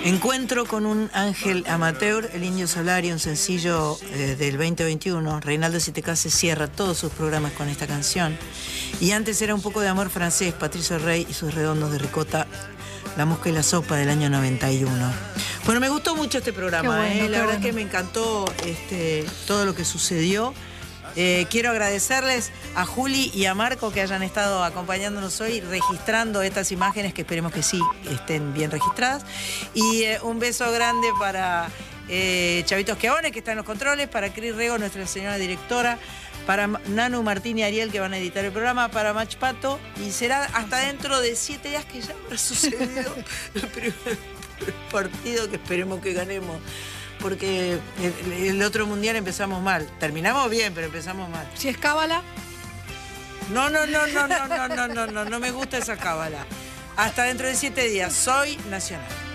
Encuentro con un ángel amateur, El Indio Solari, un sencillo del 2021. Reinaldo Sitecase cierra todos sus programas con esta canción. Y antes era Un poco de amor francés, Patricio Rey y sus redondos de ricota, La mosca y la sopa del año 91. Bueno, me gustó mucho este programa, bueno, la verdad que me encantó todo lo que sucedió. Quiero agradecerles a Juli y a Marco que hayan estado acompañándonos hoy, registrando estas imágenes, que esperemos que sí estén bien registradas. Y un beso grande para Chavito Schiavone, que está en los controles, para Cris Rego, nuestra señora directora, para Nanu, Martín y Ariel, que van a editar el programa, para Mach Pato, y será hasta dentro de 7 días que ya habrá sucedido el primer partido, que esperemos que ganemos. Porque el otro mundial empezamos mal. Terminamos bien, pero empezamos mal. Si es cábala. No me gusta esa cábala. Hasta dentro de 7 días. Soy Nacional.